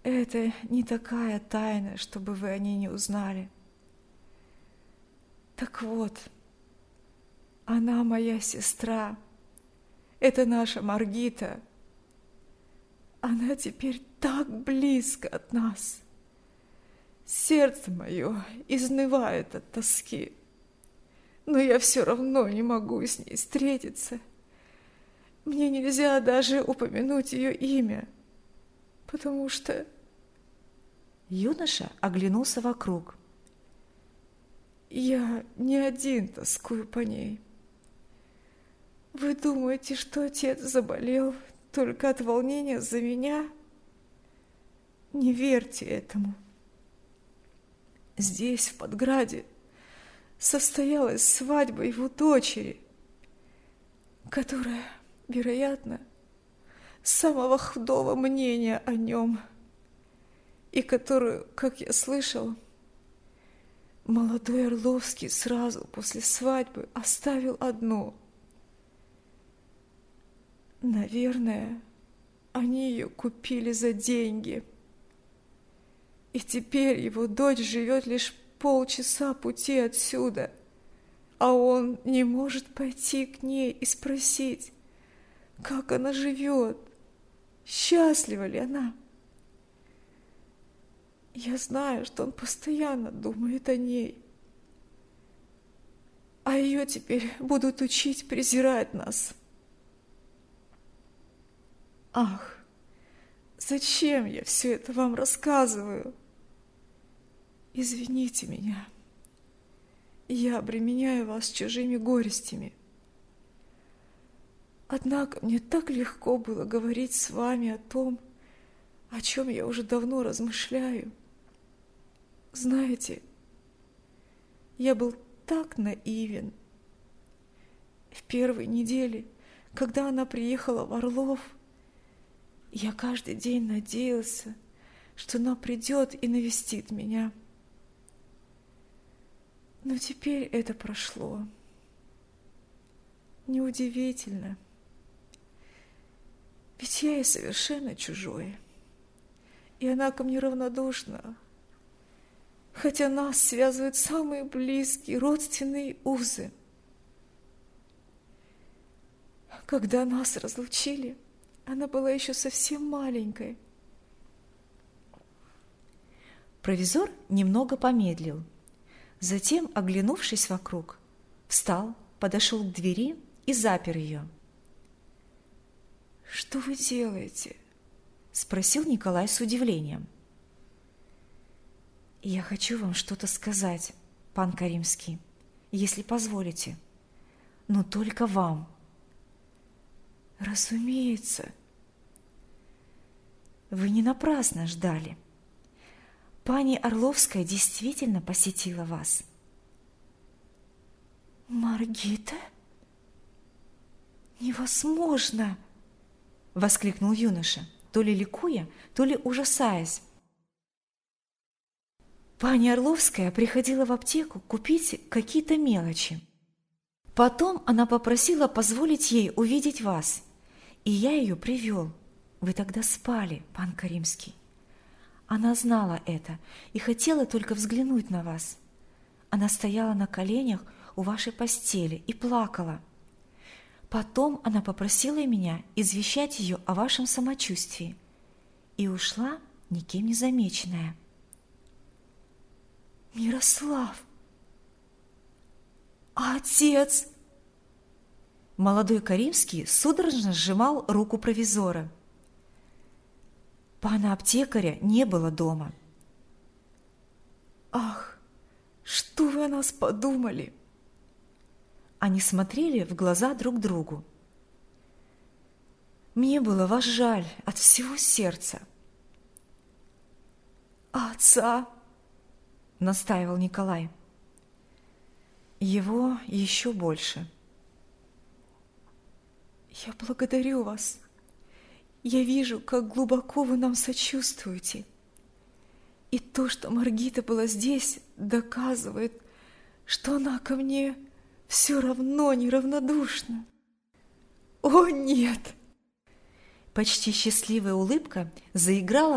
Это не такая тайна, чтобы вы о ней не узнали. Так вот, она моя сестра. Это наша Маргита. Она теперь так близко от нас. Сердце мое изнывает от тоски. Но я все равно не могу с ней встретиться. Мне нельзя даже упомянуть ее имя, потому что... Юноша оглянулся вокруг. Я не один тоскую по ней. Вы думаете, что отец заболел только от волнения за меня? Не верьте этому. Здесь, в Подграде, состоялась свадьба его дочери, которая, вероятно, самого худого мнения о нем, и которую, как я слышал, молодой Орловский сразу после свадьбы оставил одну. Наверное, они ее купили за деньги. И теперь его дочь живет лишь полчаса пути отсюда, а он не может пойти к ней и спросить, как она живет, счастлива ли она. Я знаю, что он постоянно думает о ней. А ее теперь будут учить презирать нас. Ах, зачем я все это вам рассказываю? Извините меня. Я обременяю вас чужими горестями. Однако мне так легко было говорить с вами о том, о чем я уже давно размышляю. Знаете, я был так наивен. В первой неделе, когда она приехала в Орлов, я каждый день надеялся, что она придет и навестит меня. Но теперь это прошло. Неудивительно. Ведь я ей совершенно чужой. И она ко мне равнодушна. Хотя нас связывают самые близкие родственные узы. Когда нас разлучили, она была еще совсем маленькой. Провизор немного помедлил. Затем, оглянувшись вокруг, встал, подошел к двери и запер ее. «Что вы делаете?» – спросил Николай с удивлением. «Я хочу вам что-то сказать, пан Каримский, если позволите, но только вам». «Разумеется». «Вы не напрасно ждали. Пани Орловская действительно посетила вас». «Маргита? Невозможно!» – воскликнул юноша, то ли ликуя, то ли ужасаясь. Пани Орловская приходила в аптеку купить какие-то мелочи. Потом она попросила позволить ей увидеть вас, и я ее привел. Вы тогда спали, пан Каримский. Она знала это и хотела только взглянуть на вас. Она стояла на коленях у вашей постели и плакала. Потом она попросила меня извещать ее о вашем самочувствии и ушла, никем не замеченная. «Мирослав! А отец?» Молодой Каримский судорожно сжимал руку провизора. Пана аптекаря не было дома. «Ах, что вы о нас подумали?» Они смотрели в глаза друг другу. «Мне было вас жаль от всего сердца». «А отца?» – настаивал Николай. «Его еще больше». «Я благодарю вас. Я вижу, как глубоко вы нам сочувствуете. И то, что Маргита была здесь, доказывает, что она ко мне все равно неравнодушна. О, нет!» Почти счастливая улыбка заиграла